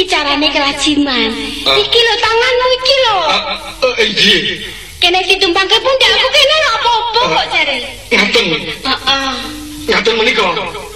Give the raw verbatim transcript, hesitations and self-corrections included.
iki carane kerajinan. Uh, iki lho tanganmu iki lho. Iya. Uh, uh, kene ditumpangke pundakku kene ora apa-apa kok jare. Ngaten. Heeh. Ngaten menika.